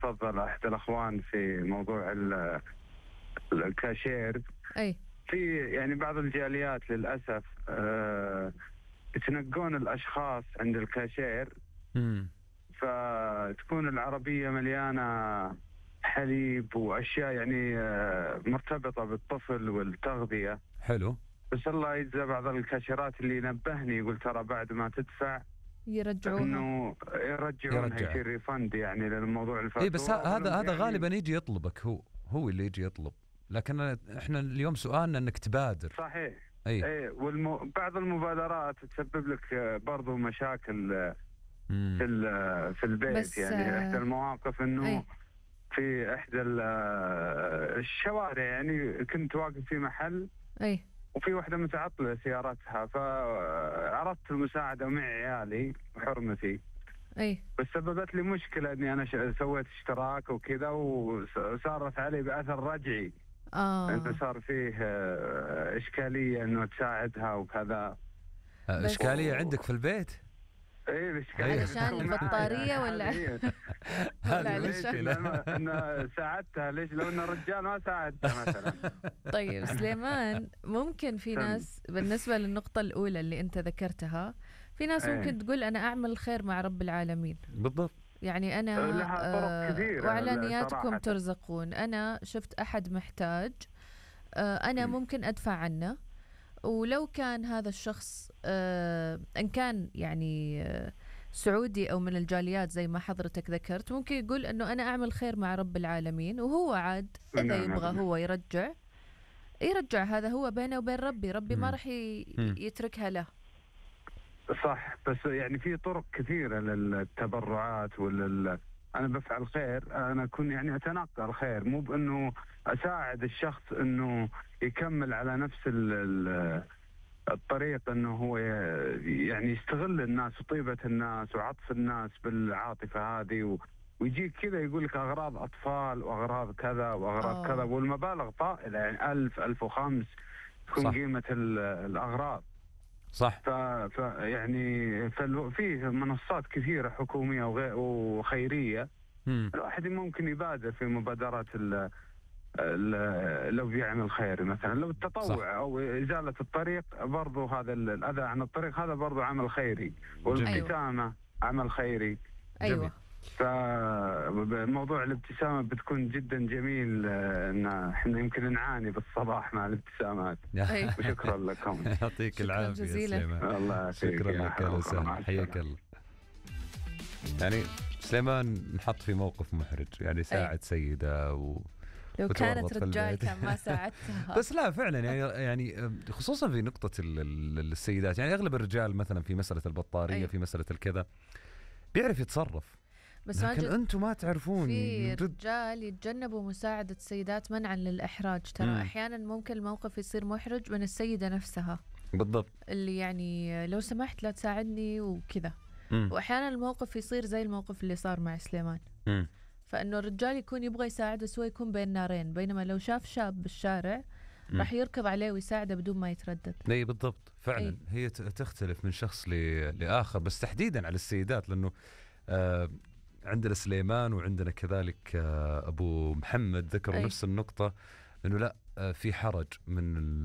تفضل أحد الأخوان في موضوع الكاشير. أي في يعني بعض الجاليات للأسف يتنقون الأشخاص عند الكاشير، فتكون العربية مليانة حليب وأشياء يعني مرتبطة بالطفل والتغذية. حلو. بس الله يجزى بعض الكاشيرات اللي نبهني، يقول ترى بعد ما تدفع يرجعوها، انه يرجعونها، يصير ريفند يعني للموضوع الفاتورة. اي بس هذا يعني غالبا يجي يطلبك، هو اللي يجي يطلب، لكن احنا اليوم سؤالنا انك تبادر. صحيح. اي بعض المبادرات تسبب لك برضو مشاكل في البيت. يعني احدى المواقف انه في احدى الشوارع يعني كنت واقف في محل وفي واحدة متعطلة سيارتها، فعرضت المساعدة مع عيالي وحرمتي. بس سببت لي مشكلة اني انا سويت اشتراك وكذا، وصارت علي بأثر رجعي. انت صار فيه اشكالية انه تساعدها وكذا. اشكالية عندك في البيت؟ ايه الاشكالية علشان البطارية ولا هذه المشكلة. انا ساعدتها، ليش لو انه رجال ما ساعدتها مثلا. طيب سليمان، ممكن في ناس بالنسبة للنقطة الأولى اللي أنت ذكرتها، في ناس ممكن تقول أنا أعمل خير مع رب العالمين. بالضبط. يعني أنا وعلى نياتكم ترزقون. أنا شفت أحد محتاج، أنا ممكن أدفع عنه، ولو كان هذا الشخص إن كان يعني سعودي أو من الجاليات زي ما حضرتك ذكرت، ممكن يقول أنه أنا أعمل خير مع رب العالمين، وهو عاد إذا يبغى هو يرجع. هذا هو بينه وبين ربي ما راح يتركها له. صح. بس يعني في طرق كثيرة للتبرعات أنا بفعل خير، أنا أكون يعني أتنقل الخير، مو بأنه أساعد الشخص أنه يكمل على نفس الطريق، أنه هو يعني يستغل الناس وطيبة الناس وعطف الناس بالعاطفة هذه، ويجيك كذا يقول لك أغراض أطفال وأغراض كذا وأغراض كذا، والمبالغ طائلة يعني 1000 1500 تكون قيمة الأغراض. صح. يعني فيه منصات كثيرة حكومية وخيرية. الواحد ممكن يبادر في مبادرات لو بيعمل خير مثلا، لو التطوع. صح. أو إزالة الطريق برضو، هذا الأذى عن الطريق هذا برضو عمل خيري، والابتسامة عمل خيري. أيوة. فموضوع الابتسامة بتكون جدا جميل، ان احنا يمكن نعاني بالصباح مع الابتسامات. وشكرا لكم. يعطيك العافية سليمان. الله شكرا لك يا وسهلا، حياك الله. يعني سليمان نحط في موقف محرج، يعني ساعد سيدة لو كانت رجال كان ما ساعدتها. بس لا فعلا يعني خصوصا في نقطة السيدات، يعني أغلب الرجال مثلا في مسألة البطارية في مسألة الكذا بيعرف يتصرف، بس لكن أنتم ما تعرفون. في رجال يتجنبوا مساعدة السيدات منعا للإحراج. ترى أحيانا ممكن الموقف يصير محرج من السيدة نفسها. بالضبط. اللي يعني لو سمحت لا تساعدني وكذا. وأحيانا الموقف يصير زي الموقف اللي صار مع سليمان. فإنه الرجال يكون يبغى يساعد، بس هو يكون بين نارين، بينما لو شاف شاب بالشارع راح يركض عليه ويساعده بدون ما يتردد. اي بالضبط فعلا. هي تختلف من شخص لآخر، بس تحديدا على السيدات، لأنه عندنا سليمان وعندنا كذلك أبو محمد ذكروا نفس النقطة، إنه لا في حرج من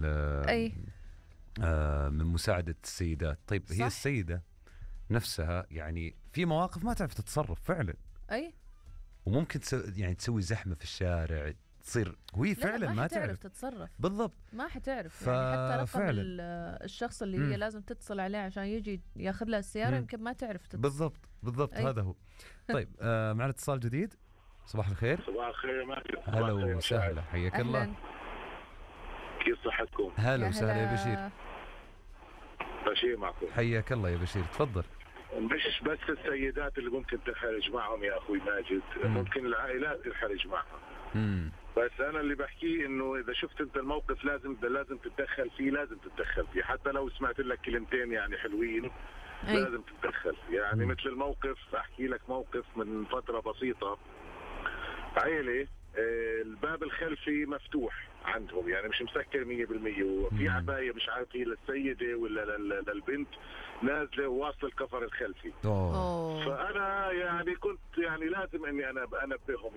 من مساعدة السيدات. طيب صح. هي السيدة نفسها يعني في مواقف ما تعرف تتصرف فعلا. وممكن يعني تسوي زحمة في الشارع، تصير وهي فعلا ما تعرف تتصرف. بالضبط. ما حتعرف يعني حتى رقم الشخص اللي هي لازم تتصل عليه عشان يجي ياخذ لها السيارة يمكن ما تعرف تتصل. بالضبط هذا هو. طيب معنا اتصال جديد. صباح الخير. صباح الخير ماجد. هلا وسهلا، حياك الله. كيف صحتكم؟ هلا وسهلا يا بشير. بشير معكم. حياك الله يا بشير، تفضل. مش بس السيدات اللي ممكن تنحرج معهم يا أخوي ماجد، ممكن العائلات تنحرج معها. بس أنا اللي بحكيه إنه إذا شفت أنت الموقف لازم تتدخل فيه، لازم تتدخل فيه، حتى لو سمعت لك كلمتين يعني حلوين لازم تتدخل. يعني مثل الموقف، أحكي لك موقف من فترة بسيطة. عائلة الباب الخلفي مفتوح عندهم، يعني مش مسكر 100%، وفي عبايه مش عارف هي للسيده ولا للبنت نازله وواصله الكفر الخلفي. فانا يعني كنت يعني لازم اني انا انبههم،